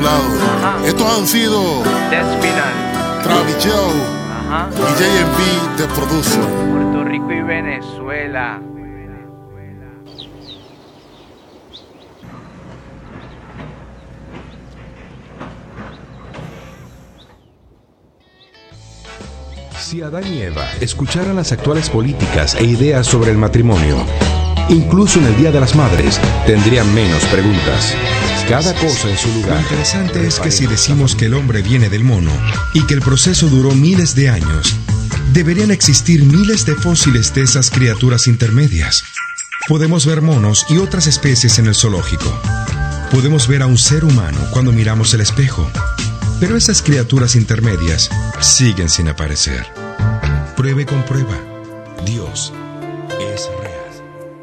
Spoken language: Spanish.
lado. Estos han sido Travis Joe y J&B The Producer. Puerto Rico y Venezuela. Si Adán y Eva escucharan las actuales políticas e ideas sobre el matrimonio, incluso en el Día de las Madres, tendrían menos preguntas. Cada cosa en su lugar. Lo interesante es que si decimos que el hombre viene del mono y que el proceso duró miles de años, deberían existir miles de fósiles de esas criaturas intermedias. Podemos ver monos y otras especies en el zoológico. Podemos ver a un ser humano cuando miramos el espejo. Pero esas criaturas intermedias siguen sin aparecer. Pruebe con prueba. Dios